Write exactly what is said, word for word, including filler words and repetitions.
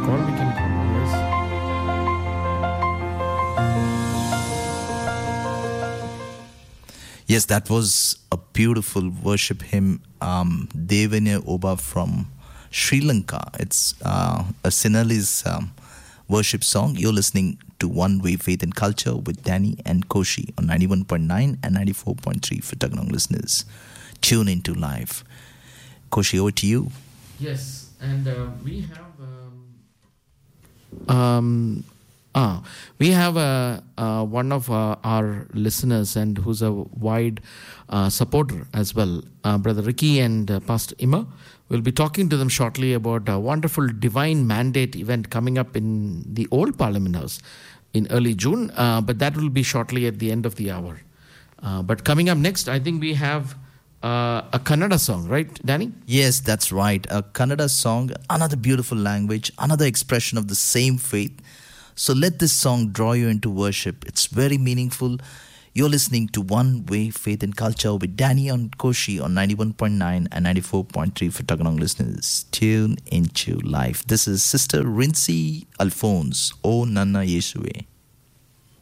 call we can yes. Yes, that was a beautiful worship hymn, um, Devane Oba from Sri Lanka. It's uh, a Sinhalese um, worship song. You're listening to One Way Faith and Culture with Danny and Koshi on ninety-one point nine and ninety-four point three for Taganong listeners. Tune into live. Koshi, over to you. Yes, and uh, we have um, um ah we have uh, uh, one of uh, our listeners and who's a wide uh, supporter as well, uh, Brother Ricky and uh, Pastor Ima. We'll be talking to them shortly about a wonderful Divine Mandate event coming up in the old Parliament House in early June, uh, but that will be shortly at the end of the hour. Uh, but coming up next, I think we have uh, a Kannada song, right, Danny? Yes, that's right. A Kannada song, another beautiful language, another expression of the same faith. So let this song draw you into worship. It's very meaningful. You're listening to One Way Faith and Culture with Danny and Koshi on ninety-one point nine and ninety-four point three for Taganong listeners. Tune into life. This is Sister Rincy Alphonse, O Nanna Yeshuwe.